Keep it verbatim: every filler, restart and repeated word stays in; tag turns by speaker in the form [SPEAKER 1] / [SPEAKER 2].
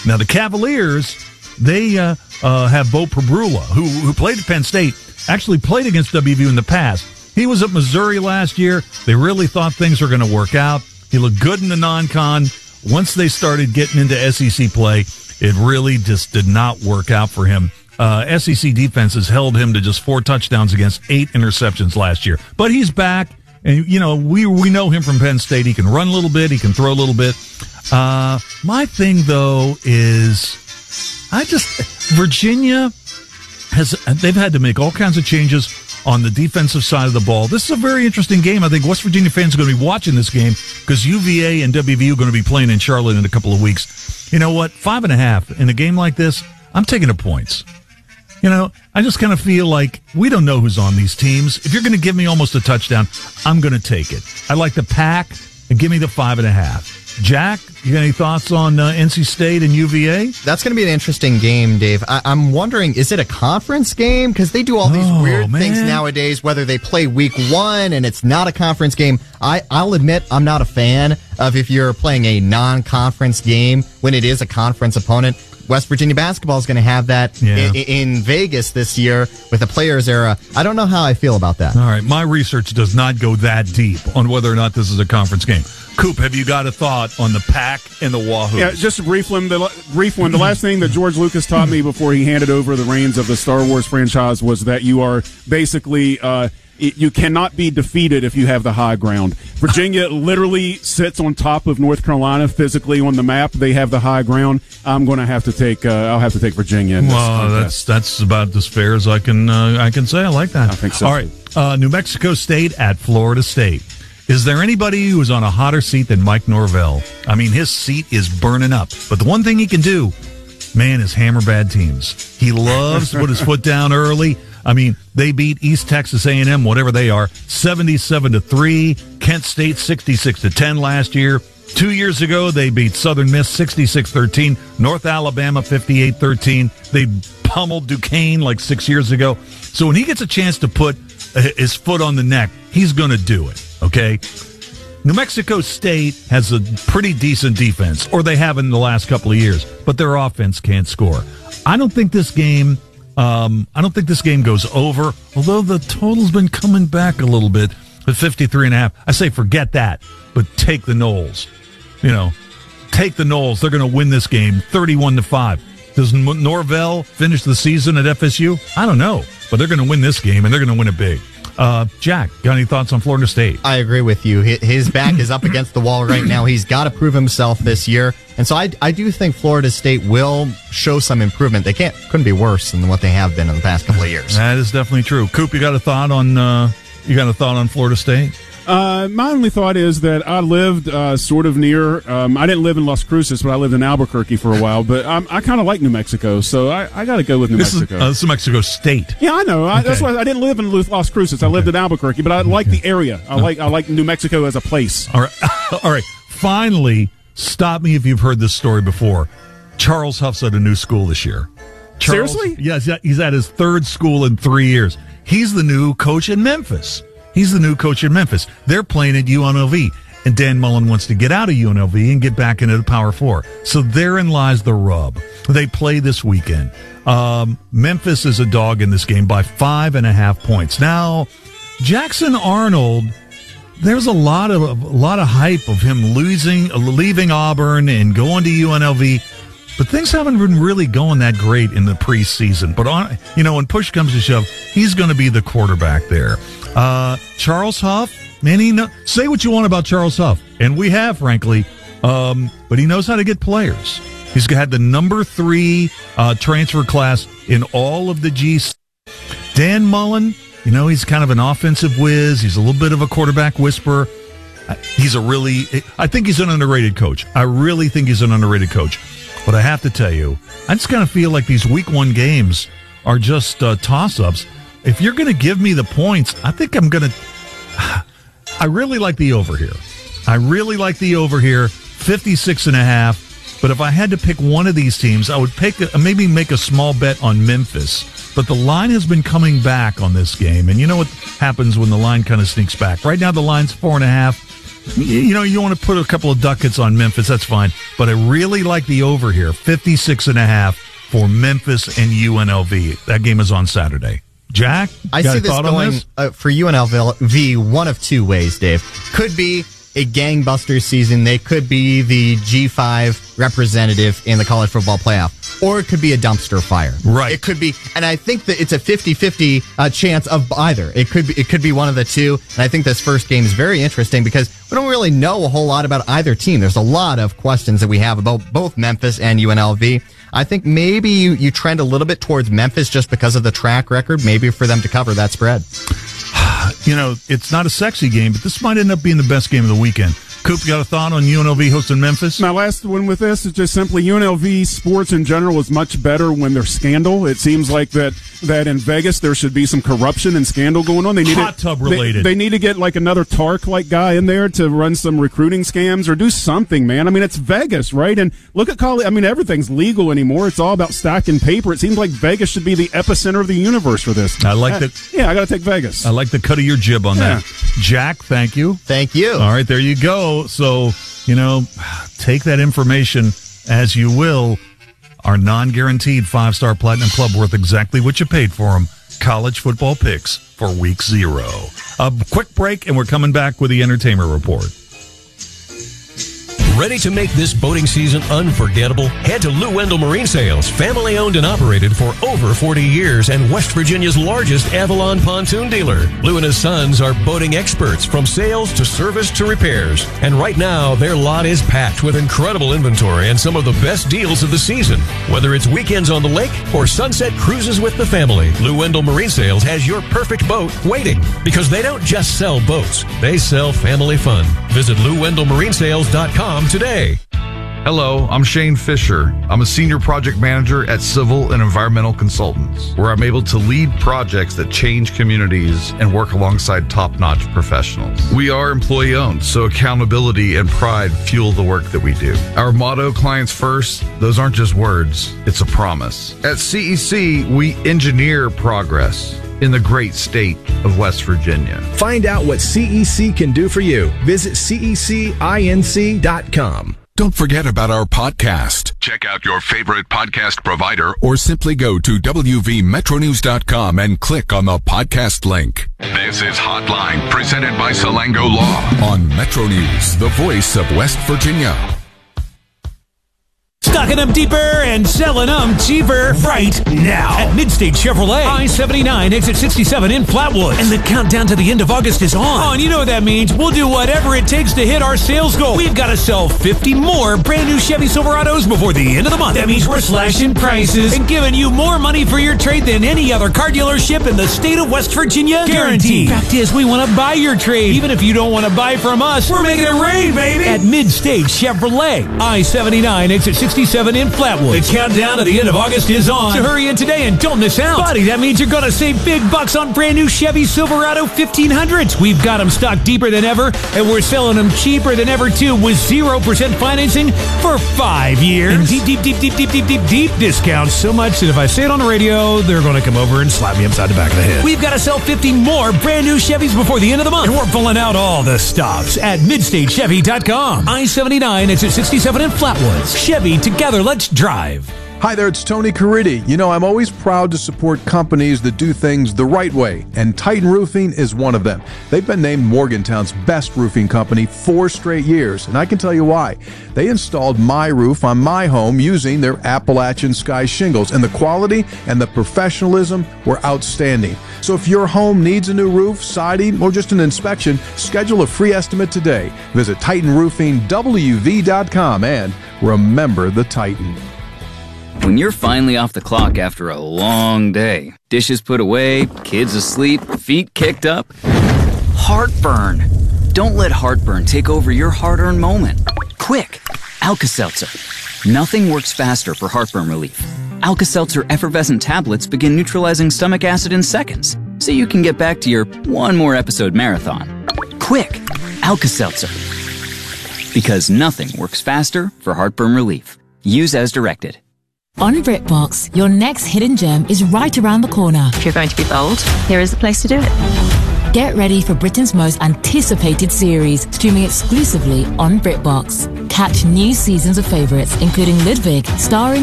[SPEAKER 1] Now, the Cavaliers, they uh, uh, have Bo Pribula, who, who played at Penn State, actually played against W V U in the past. He was at Missouri last year. They really thought things were going to work out. He looked good in the non-con. Once they started getting into S E C play, it really just did not work out for him. Uh, S E C defenses held him to just four touchdowns against eight interceptions last year. But he's back, and, you know, we we know him from Penn State. He can run a little bit. He can throw a little bit. Uh, my thing, though, is I just Virginia has they've had to make all kinds of changes on the defensive side of the ball. This is a very interesting game. I think West Virginia fans are going to be watching this game because U V A and W V U are going to be playing in Charlotte in a couple of weeks. You know what? Five and a half in a game like this, I'm taking the points. You know, I just kind of feel like we don't know who's on these teams. If you're going to give me almost a touchdown, I'm going to take it. I like the pack, and give me the five and a half. Jack, you got any thoughts on uh, N C State and U V A?
[SPEAKER 2] That's going to be an interesting game, Dave. I- I'm wondering, is it a conference game? Because they do all these
[SPEAKER 1] oh,
[SPEAKER 2] weird
[SPEAKER 1] man.
[SPEAKER 2] things nowadays, whether they play week one and it's not a conference game. I- I'll admit I'm not a fan of if you're playing a non-conference game when it is a conference opponent. West Virginia basketball is going to have that
[SPEAKER 1] yeah.
[SPEAKER 2] in, in Vegas this year with the Players Era. I don't know how I feel about that.
[SPEAKER 1] All right, my research does not go that deep on whether or not this is a conference game. Coop, have you got a thought on the Pack and the Wahoos?
[SPEAKER 3] Yeah, just a brief one. The brief one. The last thing that George Lucas taught me before he handed over the reins of the Star Wars franchise was that you are basically uh, you cannot be defeated if you have the high ground. Virginia literally sits on top of North Carolina physically on the map. They have the high ground. I'm going to have to take. Uh, I'll have to take Virginia. In this
[SPEAKER 1] well,
[SPEAKER 3] contest.
[SPEAKER 1] that's that's about as fair as I can uh, I can say. I like that.
[SPEAKER 3] I think so.
[SPEAKER 1] All right, uh, New Mexico State at Florida State. Is there anybody who is on a hotter seat than Mike Norvell? I mean, his seat is burning up. But the one thing he can do, man, is hammer bad teams. He loves to put his foot down early. I mean, they beat East Texas A and M, whatever they are, seventy-seven to three. Kent State sixty-six to ten last year. Two years ago, they beat Southern Miss sixty-six thirteen. North Alabama fifty-eight thirteen. They pummeled Duquesne like six years ago. So when he gets a chance to put his foot on the neck, he's going to do it, okay? New Mexico State has a pretty decent defense, or they have in the last couple of years, but their offense can't score. I don't think this game... Um, I don't think this game goes over, although the total's been coming back a little bit at fifty-three and a half. I say forget that, but take the Noles. You know, take the Noles. They're going to win this game thirty-one to five. Does Norvell finish the season at F S U? I don't know, but they're going to win this game, and they're going to win it big. Uh, Jack, got any thoughts on Florida State?
[SPEAKER 2] I agree with you. His back is up against the wall right now. He's got to prove himself this year. And so I, I do think Florida State will show some improvement. They can't couldn't be worse than what they have been in the past couple of years.
[SPEAKER 1] That is definitely true. Coop, you got a thought on uh, you got a thought on Florida State?
[SPEAKER 3] Uh, my only thought is that I lived uh, sort of near. Um, I didn't live in Las Cruces, but I lived in Albuquerque for a while. But I'm, I kind of like New Mexico, so I, I got to go with New
[SPEAKER 1] this
[SPEAKER 3] Mexico.
[SPEAKER 1] Is, uh, this is Mexico State.
[SPEAKER 3] Yeah, I know. I,
[SPEAKER 1] okay.
[SPEAKER 3] That's why I didn't live in Las Cruces. I okay. lived in Albuquerque, but I okay. like the area. I like I like New Mexico as a place.
[SPEAKER 1] All right, all right. Finally, stop me if you've heard this story before. Charles Huff's at a new school this year. Charles,
[SPEAKER 3] Seriously?
[SPEAKER 1] Yes, he's at his third school in three years. He's the new coach in Memphis. He's the new coach in Memphis. They're playing at U N L V, and Dan Mullen wants to get out of U N L V and get back into the Power Four. So therein lies the rub. They play this weekend. Um, Memphis is a dog in this game by five and a half points. Now, Jackson Arnold, there's a lot of a lot of hype of him losing, leaving Auburn and going to U N L V. But things haven't been really going that great in the preseason. But, on, you know, when push comes to shove, he's going to be the quarterback there. Uh, Charles Huff, man, he know, say what you want about Charles Huff, and we have, frankly, um, but he knows how to get players. He's had the number three uh, transfer class in all of the G. Dan Mullen, you know, he's kind of an offensive whiz. He's a little bit of a quarterback whisperer. He's a really, I think he's an underrated coach. I really think he's an underrated coach. But I have to tell you, I just kind of feel like these week one games are just uh, toss-ups. If you're going to give me the points, I think I'm going to... I really like the over here. I really like the over here, fifty-six and a half. But if I had to pick one of these teams, I would pick a, maybe make a small bet on Memphis. But the line has been coming back on this game. And you know what happens when the line kind of sneaks back? Right now the line's four and a half. You know, you want to put a couple of ducats on Memphis, that's fine. But I really like the over here, fifty-six and a half for Memphis and U N L V. That game is on Saturday. Jack,
[SPEAKER 2] I
[SPEAKER 1] got
[SPEAKER 2] see
[SPEAKER 1] a
[SPEAKER 2] this
[SPEAKER 1] thought on
[SPEAKER 2] going
[SPEAKER 1] this?
[SPEAKER 2] Uh, for U N L V one of two ways, Dave. Could be a gangbusters season. They could be the G five representative in the college football playoff. Or it could be a dumpster fire.
[SPEAKER 1] Right.
[SPEAKER 2] It could be, and I think that it's a fifty-fifty uh, chance of either. It could be, it could be one of the two. And I think this first game is very interesting because we don't really know a whole lot about either team. There's a lot of questions that we have about both Memphis and U N L V. I think maybe you, you trend a little bit towards Memphis just because of the track record, maybe for them to cover that spread.
[SPEAKER 1] You know, it's not a sexy game, but this might end up being the best game of the weekend. Coop, you got a thought on U N L V hosting Memphis?
[SPEAKER 3] My last one with this is just simply U N L V sports in general is much better when there's scandal. It seems like that that in Vegas there should be some corruption and scandal going on. They need
[SPEAKER 1] Hot
[SPEAKER 3] to,
[SPEAKER 1] tub related.
[SPEAKER 3] They, they need to get like another Tark like guy in there to run some recruiting scams or do something, man. I mean, it's Vegas, right? And look at college. I mean, everything's legal anymore. It's all about stacking paper. It seems like Vegas should be the epicenter of the universe for this.
[SPEAKER 1] I like
[SPEAKER 3] I,
[SPEAKER 1] that.
[SPEAKER 3] Yeah, I got to take Vegas.
[SPEAKER 1] I like the cut of your jib on
[SPEAKER 3] Yeah.
[SPEAKER 1] that. Jack, thank you.
[SPEAKER 2] Thank you.
[SPEAKER 1] All right, there you go. So, you know, take that information as you will. Our non-guaranteed five-star Platinum Club worth exactly what you paid for them. College football picks for week zero. A quick break, and we're coming back with the entertainment report.
[SPEAKER 4] Ready to make this boating season unforgettable? Head to Lou Wendell Marine Sales, family owned and operated for over forty years and West Virginia's largest Avalon pontoon dealer. Lou and his sons are boating experts from sales to service to repairs. And right now, their lot is packed with incredible inventory and some of the best deals of the season. Whether it's weekends on the lake or sunset cruises with the family, Lou Wendell Marine Sales has your perfect boat waiting because they don't just sell boats, they sell family fun. Visit Lou Wendell Marine Sales dot com today.
[SPEAKER 5] Hello, I'm Shane Fisher. I'm a senior project manager at Civil and Environmental Consultants, where I'm able to lead projects that change communities and work alongside top-notch professionals. We are employee-owned, so accountability and pride fuel the work that we do. Our motto, clients first, those aren't just words, it's a promise. At C E C, we engineer progress in the great state of West Virginia.
[SPEAKER 6] Find out what C E C can do for you. Visit C E C inc dot com.
[SPEAKER 7] Don't forget about our podcast. Check out your favorite podcast provider or simply go to W V Metro News dot com and click on the podcast link. This is Hotline, presented by Salango Law on Metro News, the voice of West Virginia.
[SPEAKER 8] Stocking them deeper and selling them cheaper right now at Midstate Chevrolet. I seventy-nine, exit sixty-seven in Flatwoods. And the countdown to the end of August is on. Oh, and you know what that means. We'll do whatever it takes to hit our sales goal. We've got to sell fifty more brand new Chevy Silverados before the end of the month. That means we're slashing prices and giving you more money for your trade than any other car dealership in the state of West Virginia. Guaranteed. Fact is, we want to buy your trade. Even if you don't want to buy from us, we're making it rain, baby. At Midstate Chevrolet. I seventy-nine, exit sixty-seven in Flatwood. The countdown to the end of August is on. So hurry in today and don't miss out. Buddy, that means you're going to save big bucks on brand new Chevy Silverado fifteen hundreds. We've got them stocked deeper than ever, and we're selling them cheaper than ever, too, with zero percent financing for five years. And deep, deep, deep, deep, deep, deep, deep, deep discounts. So much that if I say it on the radio, they're going to come over and slap me upside the back of the head. We've got to sell fifty more brand new Chevys before the end of the month. And we're pulling out all the stops at Midstate Chevy dot com. I seventy-nine, exit sixty-seven in Flatwoods. Chevy, together, let's drive.
[SPEAKER 9] Hi there, it's Tony Caridi. You know, I'm always proud to support companies that do things the right way, and Titan Roofing is one of them. They've been named Morgantown's best roofing company four straight years, and I can tell you why. They installed my roof on my home using their Appalachian Sky shingles, and the quality and the professionalism were outstanding. So if your home needs a new roof, siding, or just an inspection, schedule a free estimate today. Visit Titan Roofing W V dot com and remember the Titan.
[SPEAKER 10] When you're finally off the clock after a long day, dishes put away, kids asleep, feet kicked up, heartburn. Don't let heartburn take over your hard-earned moment. Quick, Alka-Seltzer. Nothing works faster for heartburn relief. Alka-Seltzer effervescent tablets begin neutralizing stomach acid in seconds, so you can get back to your one more episode marathon. Quick, Alka-Seltzer. Because nothing works faster for heartburn relief. Use as directed.
[SPEAKER 11] On BritBox, your next hidden gem is right around the corner.
[SPEAKER 12] If you're going to be bold, here is the place to do it.
[SPEAKER 11] Get ready for Britain's most anticipated series, streaming exclusively on BritBox. Catch new seasons of favourites, including Ludwig, starring